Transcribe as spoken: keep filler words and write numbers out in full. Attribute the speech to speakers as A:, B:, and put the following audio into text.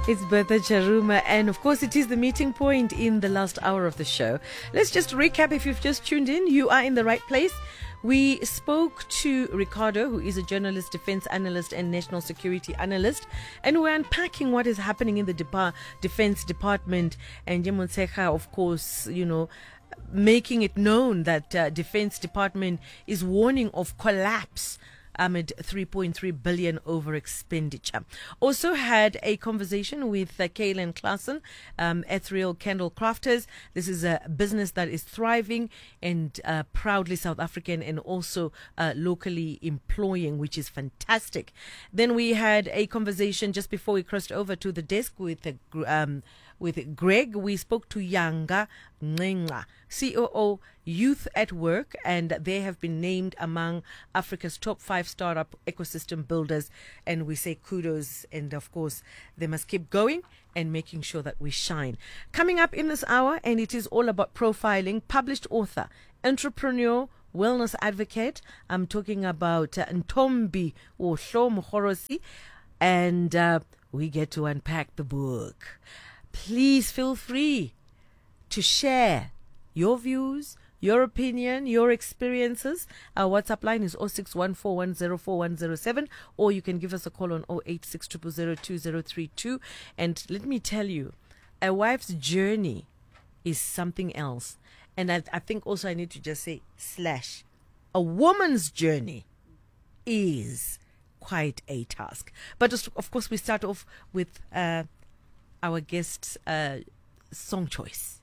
A: It's Bertha Charuma, and of course it is the meeting point in the last hour of the show. Let's just recap. If you've just tuned in, you are in the right place. We spoke to Ricardo, who is a journalist, defense analyst, and national security analyst, and we're unpacking what is happening in the Dep- Defense Department. And Jemonsecha, of course, you know, making it known that uh, Defense Department is warning of collapse amid three point three billion over expenditure. Also had a conversation with uh, Kaylin Klassen, um, Ethereal Candle Crafters. This is a business that is thriving and uh, proudly South African and also uh, locally employing, which is fantastic. Then we had a conversation just before we crossed over to the desk with uh, um, with Greg. We spoke to Yanga Ncenga, C O O Youth at Work, and they have been named among Africa's top five startup ecosystem builders. And we say kudos, and of course, they must keep going and making sure that we shine. Coming up in this hour, and it is all about profiling, published author, entrepreneur, wellness advocate. I'm talking about uh, Ntombi Ohlo Mohorosi, and uh, we get to unpack the book. Please feel free to share your views, your opinion, your experiences. Our WhatsApp line is zero six one four one zero four one zero seven, or you can give us a call on zero eight six zero zero zero two zero three two. And let me tell you, a wife's journey is something else. And I, I think also I need to just say slash. A woman's journey is quite a task. But of course, we start off with uh, our guest's uh, song choice.